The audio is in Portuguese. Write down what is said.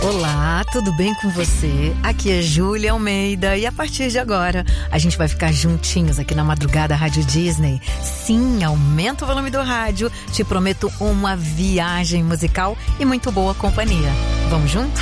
Olá, tudo bem com você? Aqui é Júlia Almeida e a partir de agora a gente vai ficar juntinhos aqui na Madrugada Rádio Disney. Sim, aumenta o volume do rádio, te prometo uma viagem musical e muito boa companhia. Vamos juntos?